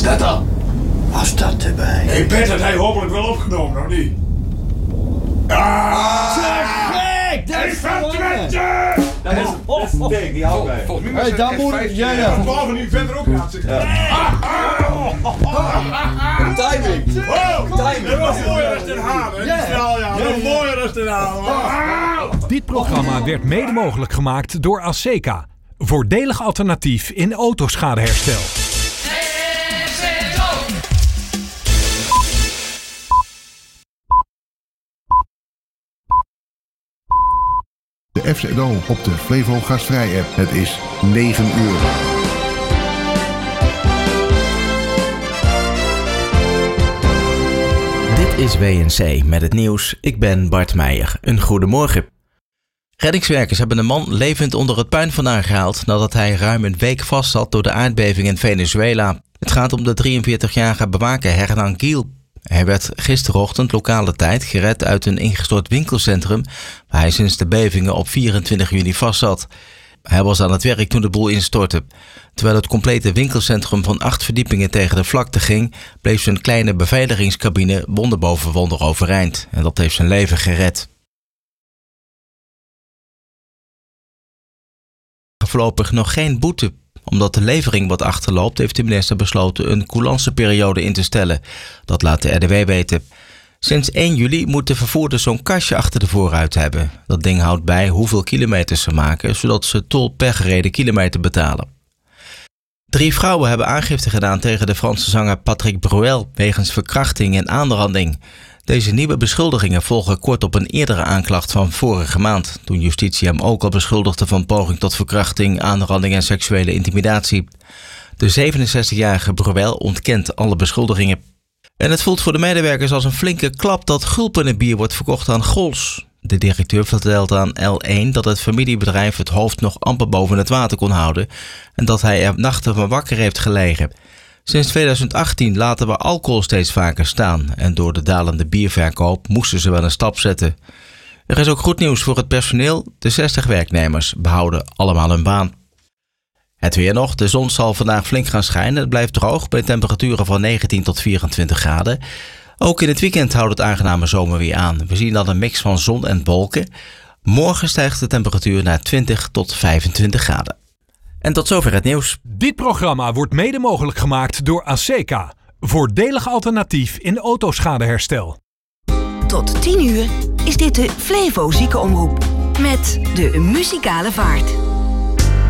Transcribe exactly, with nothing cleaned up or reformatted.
dat dan? Was dat erbij? Ik ben dat hij hopelijk wel opgenomen, nog niet? Ah! Gek! Dat is van Twente! Dat is een ding, die houdt mij. Volgens mij Hey, daar moet ik... Ja, ja. Behalve nu verder ook aan zitten. Timing. Timing. Dat was mooier als Den Haan, hè? Ja. Ja, dat was mooier als Den Haan. Dit programma werd mede mogelijk gemaakt door Aseca. Voordelig alternatief in autoschadeherstel. De F Z O op de Flevo Gastvrij app. Het is negen uur. Dit is W N C met het nieuws. Ik ben Bart Meijer. Een goedemorgen. Reddingswerkers hebben een man levend onder het puin vandaan gehaald nadat hij ruim een week vast zat door de aardbeving in Venezuela. Het gaat om de drieënveertigjarige bewaker Hernan Gil. Hij werd gisterochtend lokale tijd gered uit een ingestort winkelcentrum waar hij sinds de bevingen op vierentwintig juni vastzat. Hij was aan het werk toen de boel instortte. Terwijl het complete winkelcentrum van acht verdiepingen tegen de vlakte ging, bleef zijn kleine beveiligingscabine wonder boven wonder overeind. En dat heeft zijn leven gered. Voorlopig nog geen boete. Omdat de levering wat achterloopt, heeft de minister besloten een coulanceperiode in te stellen. Dat laat de R D W weten. Sinds één juli moet de vervoerder zo'n kastje achter de voorruit hebben. Dat ding houdt bij hoeveel kilometers ze maken, zodat ze tol per gereden kilometer betalen. Drie vrouwen hebben aangifte gedaan tegen de Franse zanger Patrick Bruel wegens verkrachting en aanranding. Deze nieuwe beschuldigingen volgen kort op een eerdere aanklacht van vorige maand, toen justitie hem ook al beschuldigde van poging tot verkrachting, aanranding en seksuele intimidatie. De zevenenzestigjarige Bruel ontkent alle beschuldigingen. En het voelt voor de medewerkers als een flinke klap dat gulpenbier wordt verkocht aan Gols. De directeur vertelt aan L één dat het familiebedrijf het hoofd nog amper boven het water kon houden en dat hij er nachten van wakker heeft gelegen. Sinds tweeduizend achttien laten we alcohol steeds vaker staan en door de dalende bierverkoop moesten ze wel een stap zetten. Er is ook goed nieuws voor het personeel. De zestig werknemers behouden allemaal hun baan. Het weer nog. De zon zal vandaag flink gaan schijnen. Het blijft droog bij temperaturen van negentien tot vierentwintig graden. Ook in het weekend houdt het aangename zomerweer aan. We zien dan een mix van zon en wolken. Morgen stijgt de temperatuur naar twintig tot vijfentwintig graden. En tot zover het nieuws. Dit programma wordt mede mogelijk gemaakt door Aseca. Voordelig alternatief in autoschadeherstel. Tot tien uur is dit de Flevo Ziekenomroep met de muzikale vaart.